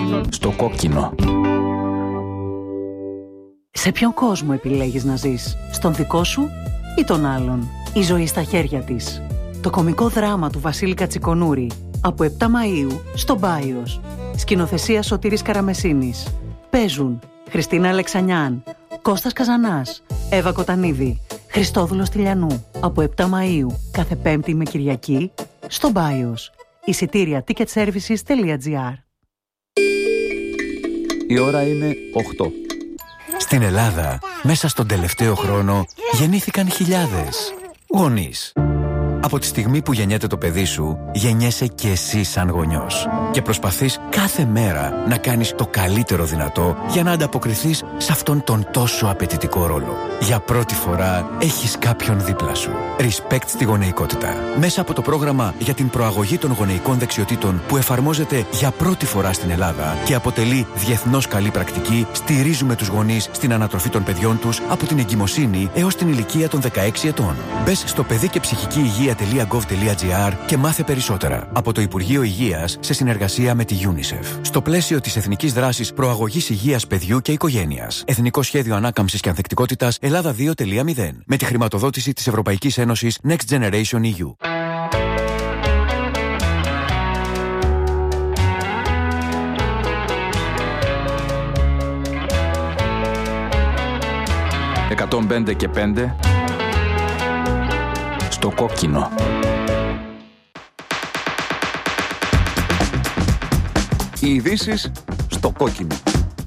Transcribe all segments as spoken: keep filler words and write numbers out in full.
Στο κόκκινο. Σε ποιον κόσμο επιλέγεις να ζεις, στον δικό σου ή τον άλλον? Η ζωή στα χέρια της. Το κωμικό δράμα του Βασίλη Κατσικονούρη από επτά Μαΐου στο Μπάιος. Σκηνοθεσία Σωτήρης Καραμεσίνης. Παίζουν Χριστίνα Αλεξανιάν, Κώστας Καζανάς, Εύα Κοτανίδη, Χριστόδουλος Τηλιανού. Από επτά Μαΐου κάθε Πέμπτη με Κυριακή στο Μπάιος. Εισιτήρια ticketservices τελεία gr. Η ώρα είναι οκτώ. Στην Ελλάδα, μέσα στον τελευταίο χρόνο, γεννήθηκαν χιλιάδες γονείς. Από τη στιγμή που γεννιέται το παιδί σου, γεννιέσαι και εσύ σαν γονιός. Και προσπαθείς κάθε μέρα να κάνεις το καλύτερο δυνατό για να ανταποκριθείς σε αυτόν τον τόσο απαιτητικό ρόλο. Για πρώτη φορά έχεις κάποιον δίπλα σου. Respect στη γονεϊκότητα. Μέσα από το πρόγραμμα για την προαγωγή των γονεϊκών δεξιοτήτων που εφαρμόζεται για πρώτη φορά στην Ελλάδα και αποτελεί διεθνώς καλή πρακτική, στηρίζουμε τους γονείς στην ανατροφή των παιδιών τους από την εγκυμοσύνη έως την ηλικία των δεκαέξι ετών. Μπες στο παιδί και ψυχική υγεία τελεία γκοβ τελεία τζι άρ και μάθε περισσότερα από το Υπουργείο Υγείας σε συνεργασία με τη UNICEF. Στο πλαίσιο της Εθνικής Δράσης Προαγωγής Υγείας Παιδιού και Οικογένειας. Εθνικό Σχέδιο Ανάκαμψης και Ανθεκτικότητας Ελλάδα δύο τελεία μηδέν. Με τη χρηματοδότηση της Ευρωπαϊκής Ένωσης Next Generation ι γιου. εκατόν πέντε και πέντε στο κόκκινο. Οι ειδήσεις στο κόκκινο.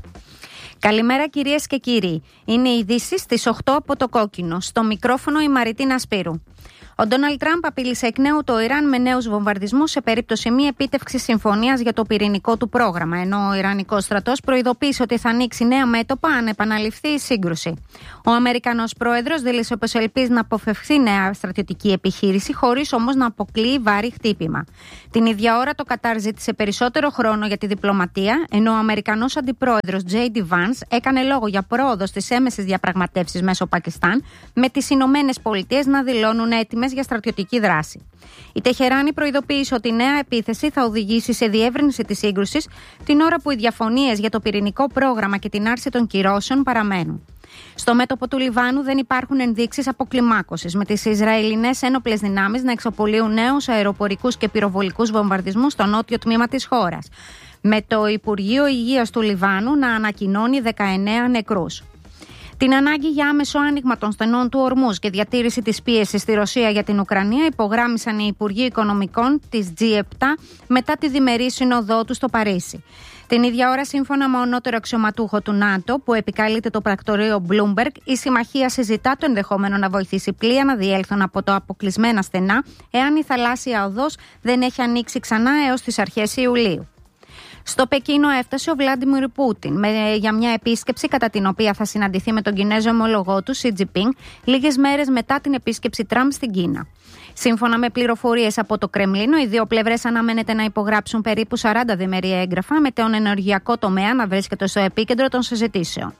Καλημέρα κυρίες και κύριοι. Είναι οι ειδήσεις στις οκτώ από το κόκκινο. Στο μικρόφωνο η Μαριτίνα Σπύρου. Ο Ντόναλντ Τραμπ απείλησε εκ νέου το Ιράν με νέους βομβαρδισμούς σε περίπτωση μη επίτευξης συμφωνίας για το πυρηνικό του πρόγραμμα, ενώ ο Ιρανικός στρατός προειδοποίησε ότι θα ανοίξει νέα μέτωπα αν επαναληφθεί η σύγκρουση. Ο Αμερικανός πρόεδρος δήλωσε πως ελπίζει να αποφευχθεί νέα στρατιωτική επιχείρηση, χωρίς όμως να αποκλείει βάρη χτύπημα. Την ίδια ώρα το Κατάρ ζήτησε περισσότερο χρόνο για τη διπλωματία, ενώ ο Αμερικανός αντιπρόεδρος τζέι ντι Vance έκανε λόγο για πρόοδο στις έμεσες διαπραγματεύσεις μέσω Πακιστάν, με τις Ηνωμένες Πολιτείες να δηλώνουν έτοιμες για στρατιωτική δράση. Η Τεχεράνη προειδοποίησε ότι η νέα επίθεση θα οδηγήσει σε διεύρυνση της σύγκρουσης, την ώρα που οι διαφωνίες για το πυρηνικό πρόγραμμα και την άρση των κυρώσεων παραμένουν. Στο μέτωπο του Λιβάνου δεν υπάρχουν ενδείξεις αποκλιμάκωσης, με τις Ισραηλινές ένοπλες δυνάμεις να εξοπολύουν νέους αεροπορικούς και πυροβολικούς βομβαρδισμούς στο νότιο τμήμα της χώρας, με το Υπουργείο Υγείας του Λιβάνου να ανακοινώνει δεκαεννέα νεκρούς. Την ανάγκη για άμεσο άνοιγμα των στενών του Ορμούζ και διατήρηση της πίεσης στη Ρωσία για την Ουκρανία υπογράμμισαν οι Υπουργοί Οικονομικών της τζι επτά μετά τη διμερή σύνοδό του στο Παρίσι. Την ίδια ώρα, σύμφωνα με ανώτερο αξιωματούχο του ΝΑΤΟ, που επικαλείται το πρακτορείο Bloomberg, η συμμαχία συζητά το ενδεχόμενο να βοηθήσει πλοία να διέλθουν από το αποκλεισμένα στενά, εάν η θαλάσσια οδός δεν έχει ανοίξει ξανά έως τις αρχές Ιουλίου. Στο Πεκίνο έφτασε ο Βλάντιμιρ Πούτιν με, για μια επίσκεψη κατά την οποία θα συναντηθεί με τον Κινέζο ομολογό του Σι Τζινπίνγκ λίγες μέρες μετά την επίσκεψη Τραμπ στην Κίνα. Σύμφωνα με πληροφορίες από το Κρεμλίνο, οι δύο πλευρές αναμένεται να υπογράψουν περίπου σαράντα διμερή έγγραφα, με τον ενεργειακό τομέα να βρίσκεται στο επίκεντρο των συζητήσεων.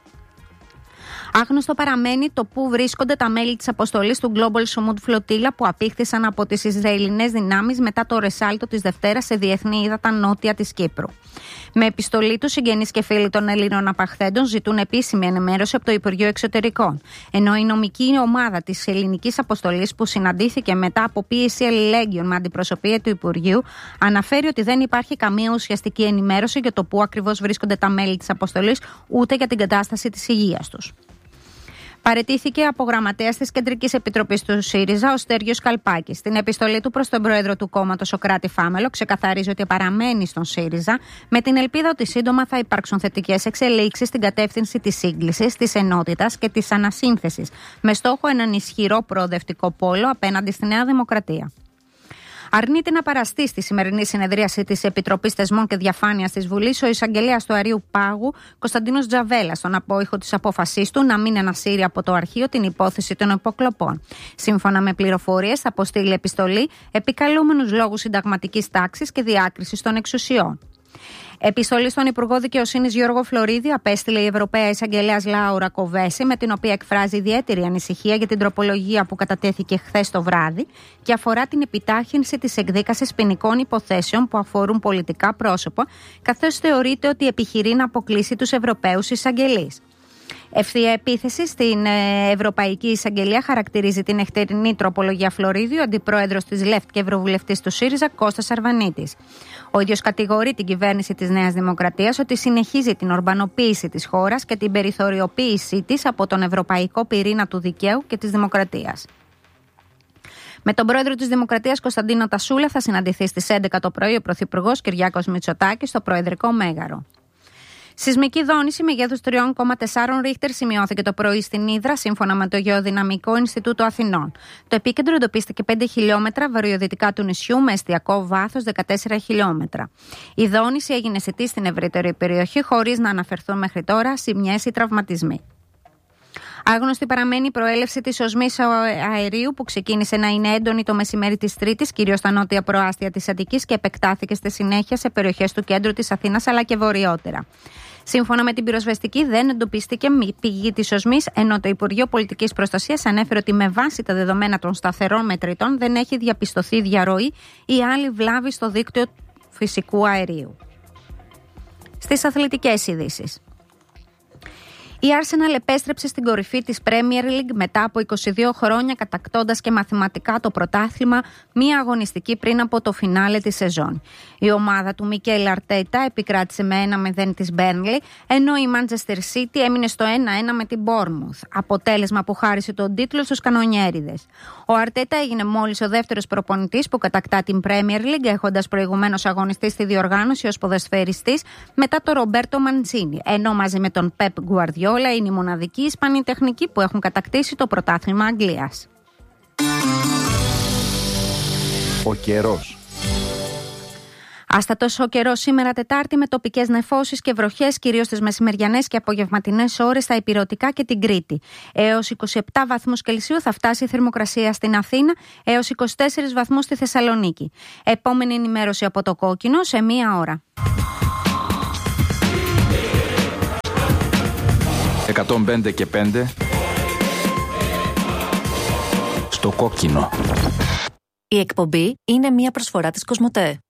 Άγνωστο παραμένει το πού βρίσκονται τα μέλη της αποστολής του Global Sumud Flotilla που απήχθησαν από τις Ισραηλινές δυνάμεις μετά το ρεσάλτο της Δευτέρας σε διεθνή ύδατα νότια της Κύπρου. Με επιστολή του, συγγενείς και φίλοι των Ελλήνων απαχθέντων ζητούν επίσημη ενημέρωση από το Υπουργείο Εξωτερικών. Ενώ η νομική ομάδα της ελληνικής αποστολής, που συναντήθηκε μετά από πίεση αλληλέγγυων με αντιπροσωπεία του Υπουργείου, αναφέρει ότι δεν υπάρχει καμία ουσιαστική ενημέρωση για το πού ακριβώς βρίσκονται τα μέλη της αποστολής, ούτε για την κατάσταση της υγείας τους. Παραιτήθηκε από γραμματέας της Κεντρικής Επιτροπής του ΣΥΡΙΖΑ ο Στέργιος Καλπάκης. Στην επιστολή του προς τον πρόεδρο του κόμματος, Σωκράτη Φάμελο, ξεκαθαρίζει ότι παραμένει στον ΣΥΡΙΖΑ με την ελπίδα ότι σύντομα θα υπάρξουν θετικές εξελίξεις στην κατεύθυνση της σύγκλησης, της ενότητας και της ανασύνθεσης, με στόχο έναν ισχυρό προοδευτικό πόλο απέναντι στη Νέα Δημοκρατία. Αρνείται να παραστεί στη σημερινή συνεδρίαση της Επιτροπής Θεσμών και Διαφάνειας της Βουλής ο εισαγγελέας του Αριού Πάγου, Κωνσταντίνος Τζαβέλας, στον απόϊχο της απόφασής του να μην ανασύρει από το αρχείο την υπόθεση των υποκλοπών. Σύμφωνα με πληροφορίες, θα αποστείλει επιστολή επικαλούμενους λόγους συνταγματικής τάξης και διάκρισης των εξουσιών. Επιστολή στον Υπουργό Δικαιοσύνης Γιώργο Φλωρίδη απέστειλε η Ευρωπαία Εισαγγελέας Λάουρα Κοβέση, με την οποία εκφράζει ιδιαίτερη ανησυχία για την τροπολογία που κατατέθηκε χθες το βράδυ και αφορά την επιτάχυνση της εκδίκασης ποινικών υποθέσεων που αφορούν πολιτικά πρόσωπα, καθώς θεωρείται ότι επιχειρεί να αποκλείσει τους Ευρωπαίους εισαγγελείς. Ευθεία επίθεση στην Ευρωπαϊκή Εισαγγελία χαρακτηρίζει την εχτερινή τροπολογία Φλωρίδη ο αντιπρόεδρος της ΛΕΦΤ και ευρωβουλευτής του ΣΥΡΙΖΑ Κώστας Αρβανίτης. Ο ίδιος κατηγορεί την κυβέρνηση της Νέας Δημοκρατίας ότι συνεχίζει την ορμπανοποίηση της χώρας και την περιθωριοποίησή της από τον ευρωπαϊκό πυρήνα του δικαίου και της δημοκρατίας. Με τον πρόεδρο της Δημοκρατίας Κωνσταντίνο Τασούλα θα συναντηθεί στις έντεκα το πρωί ο πρωθυπουργός Κυριάκος Μητσοτάκης στο Προεδρικό Μέγαρο. Σεισμική δόνηση μεγέθους τρία κόμμα τέσσερα ρίχτερ σημειώθηκε το πρωί στην Ύδρα, σύμφωνα με το Γεωδυναμικό Ινστιτούτο Αθηνών. Το επίκεντρο εντοπίστηκε πέντε χιλιόμετρα βορειοδυτικά του νησιού, με εστιακό βάθος δεκατέσσερα χιλιόμετρα. Η δόνηση έγινε αισθητή στην ευρύτερη περιοχή, χωρίς να αναφερθούν μέχρι τώρα ζημιές ή τραυματισμοί. Άγνωστη παραμένει η προέλευση της οσμής αερίου που ξεκίνησε να είναι έντονη το μεσημέρι της Τρίτης, κυρίως στα νότια προάστια της Αττικής, και επεκτάθηκε στη συνέχεια σε περιοχές του κέντρου της Αθήνας αλλά και βορειότερα. Σύμφωνα με την πυροσβεστική, δεν εντοπίστηκε πηγή της οσμής, ενώ το Υπουργείο Πολιτικής Προστασίας ανέφερε ότι με βάση τα δεδομένα των σταθερών μετρητών δεν έχει διαπιστωθεί διαρροή ή άλλη βλάβη στο δίκτυο φυσικού αερίου. Στις αθλητικές ειδήσεις. Η Arsenal επέστρεψε στην κορυφή της Premier League μετά από είκοσι δύο χρόνια, κατακτώντας και μαθηματικά το πρωτάθλημα μία αγωνιστική πριν από το φινάλε της σεζόν. Η ομάδα του Μικέλ Αρτέτα επικράτησε με ένα μηδέν της Burnley, ενώ η Manchester City έμεινε στο ένα ένα με την Bournemouth, αποτέλεσμα που χάρισε τον τίτλο στους κανονιέριδες. Ο Αρτέτα έγινε μόλις ο δεύτερος προπονητής που κατακτά την Premier League, έχοντας προηγουμένως αγωνιστεί στη διοργάνωση ως ποδοσφαιριστής μετά το Ρομπέρτο Μαντζίνι, ενώ μαζί με τον Pep Guardiola όλα είναι οι μοναδικοί Ισπανοί τεχνικοί που έχουν κατακτήσει το πρωτάθλημα Αγγλίας. Ο καιρός. Άστατος ο καιρός σήμερα Τετάρτη, με τοπικές νεφώσεις και βροχές, κυρίως στις μεσημεριανές και απογευματινές ώρες στα Ηπειρωτικά και την Κρήτη. Έως είκοσι επτά βαθμούς Κελσίου θα φτάσει η θερμοκρασία στην Αθήνα, έως είκοσι τέσσερις βαθμούς στη Θεσσαλονίκη. Επόμενη ενημέρωση από το Κόκκινο σε μία ώρα. εκατόν πέντε και πέντε στο Κόκκινο. Η εκπομπή είναι μία προσφορά της Κοσμοτέ.